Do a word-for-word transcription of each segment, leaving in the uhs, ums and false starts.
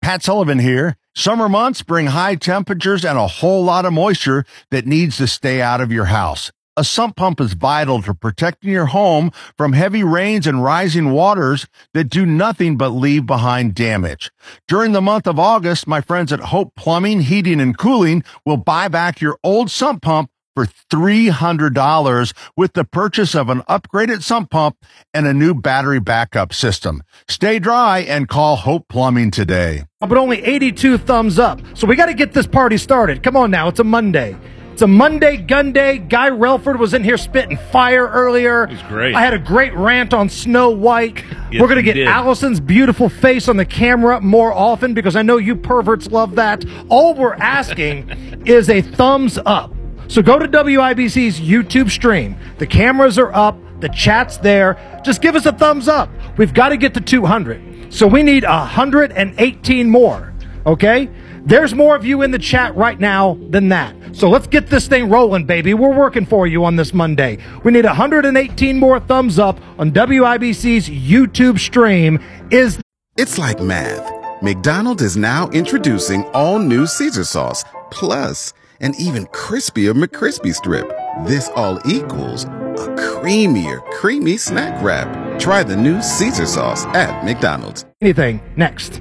Pat Sullivan here. Summer months bring high temperatures and a whole lot of moisture that needs to stay out of your house. A sump pump is vital to protecting your home from heavy rains and rising waters that do nothing but leave behind damage. During the month of August, my friends at Hope Plumbing, Heating, and Cooling will buy back your old sump pump for three hundred dollars with the purchase of an upgraded sump pump and a new battery backup system. Stay dry and call Hope Plumbing today. But only eighty-two thumbs up. So we got to get this party started. Come on now, it's a Monday. It's a Monday gun day. Guy Relford was in here spitting fire earlier. He's great. I had a great rant on Snow White. Yes, We're going to get did. Allison's beautiful face on the camera more often because I know you perverts love that. All we're asking is a thumbs up. So go to W I B C's YouTube stream. The cameras are up. The chat's there. Just give us a thumbs up. We've got to get to two hundred. So we need one hundred eighteen more. Okay? There's more of you in the chat right now than that. So let's get this thing rolling, baby. We're working for you on this Monday. We need one hundred eighteen more thumbs up on W I B C's YouTube stream. Is It's like math. McDonald's is now introducing all new Caesar sauce, plus an even crispier McCrispy strip. This all equals a creamier, creamy snack wrap. Try the new Caesar sauce at McDonald's. anything next?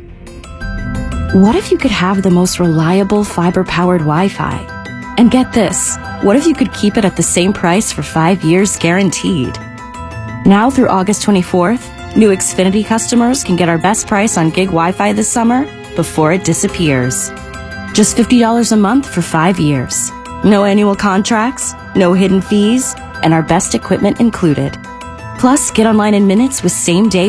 What if you could have the most reliable fiber-powered Wi-Fi? And get this, what if you could keep it at the same price for five years guaranteed? Now through August twenty-fourth, new Xfinity customers can get our best price on gig Wi-Fi this summer before it disappears. Just fifty dollars a month for five years. No annual contracts, no hidden fees, and our best equipment included. Plus, get online in minutes with same-day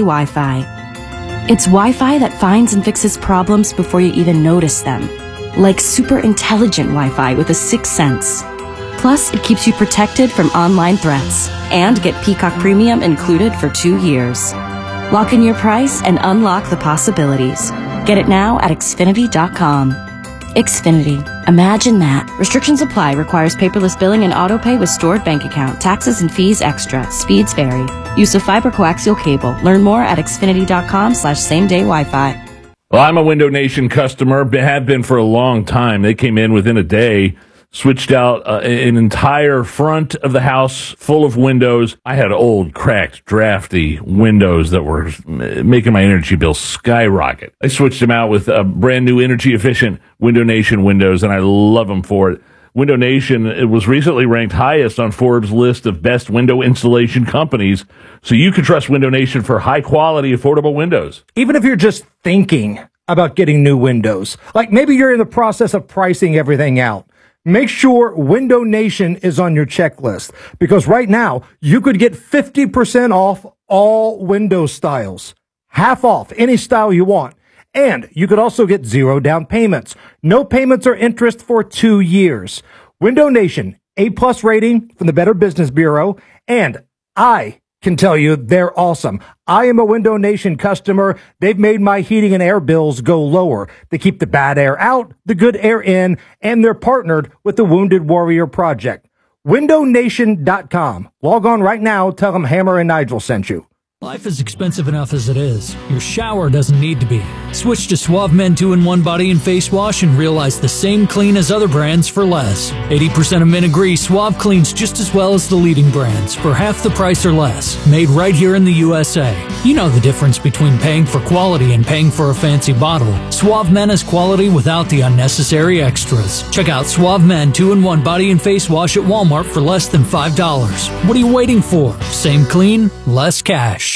Wi-Fi. It's Wi-Fi that finds and fixes problems before you even notice them. Like super intelligent Wi-Fi with a sixth sense. Plus, it keeps you protected from online threats. And get Peacock Premium included for two years. Lock in your price and unlock the possibilities. Get it now at Xfinity dot com. Xfinity. Imagine that. Restrictions apply. Requires paperless billing and autopay with stored bank account. Taxes and fees extra. Speeds vary. Use of fiber coaxial cable. Learn more at Xfinity dot com slash same day Wi-Fi. Well, I'm a Window Nation customer, have been for a long time. They came in within a day, switched out uh, an entire front of the house full of windows. I had old, cracked, drafty windows that were making my energy bill skyrocket. I switched them out with a brand new energy-efficient Window Nation windows, and I love them for it. Window Nation it was recently ranked highest on Forbes' list of best window installation companies, so you can trust Window Nation for high-quality, affordable windows. Even if you're just thinking about getting new windows, like maybe you're in the process of pricing everything out, make sure Window Nation is on your checklist, because right now you could get fifty percent off all window styles, half off any style you want. And you could also get zero down payments, no payments or interest for two years. Window Nation, A-plus rating from the Better Business Bureau, and I can tell you they're awesome. I am a Window Nation customer. They've made my heating and air bills go lower. They keep the bad air out, the good air in, and they're partnered with the Wounded Warrior Project. window nation dot com. Log on right now. Tell them Hammer and Nigel sent you. Life is expensive enough as it is. Your shower doesn't need to be. Switch to Suave Men two in one Body and Face Wash and realize the same clean as other brands for less. eighty percent of men agree Suave cleans just as well as the leading brands for half the price or less. Made right here in the U S A. You know the difference between paying for quality and paying for a fancy bottle. Suave Men is quality without the unnecessary extras. Check out Suave Men two in one Body and Face Wash at Walmart for less than five dollars. What are you waiting for? Same clean, less cash.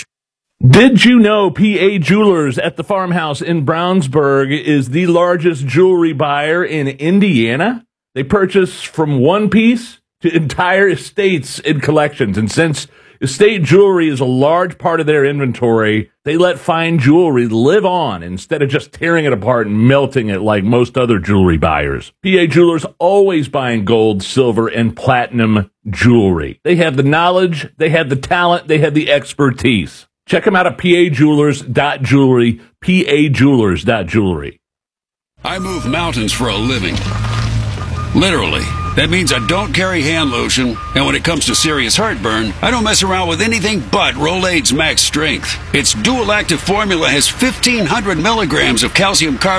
Did you know P A Jewelers at the Farmhouse in Brownsburg is the largest jewelry buyer in Indiana? They purchase from one piece to entire estates and collections. And since estate jewelry is a large part of their inventory, they let fine jewelry live on instead of just tearing it apart and melting it like most other jewelry buyers. P A Jewelers always buying gold, silver, and platinum jewelry. They have the knowledge, they have the talent, they have the expertise. Check them out at P A Jewelers dot jewelry, P A Jewelers dot jewelry. I move mountains for a living. Literally. That means I don't carry hand lotion, and when it comes to serious heartburn, I don't mess around with anything but Rolaids Max Strength. Its dual active formula has fifteen hundred milligrams of calcium carbonate